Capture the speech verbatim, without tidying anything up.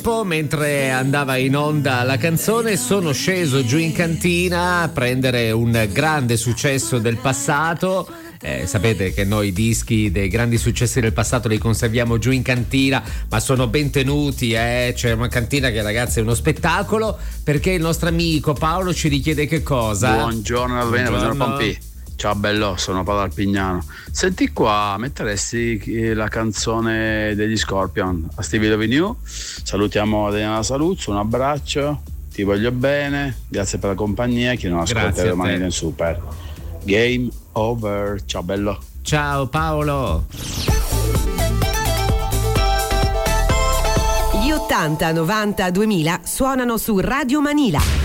Mentre andava in onda la canzone sono sceso giù in cantina a prendere un grande successo del passato. Eh, sapete che noi i dischi dei grandi successi del passato li conserviamo giù in cantina, ma sono ben tenuti, eh? C'è una cantina che, ragazzi, è uno spettacolo, perché il nostro amico Paolo ci richiede che cosa? Buongiorno, bene, buongiorno Pompi. Ciao bello, sono Paolo Arpignano. Senti qua, metteresti la canzone degli Scorpion a Stevie Love You? Salutiamo Adriana Saluzzo, un abbraccio, ti voglio bene, grazie per la compagnia, chi non ascolta domani in super. Game over, ciao bello. Ciao Paolo. Gli ottanta, novanta, duemila suonano su Radio Manila.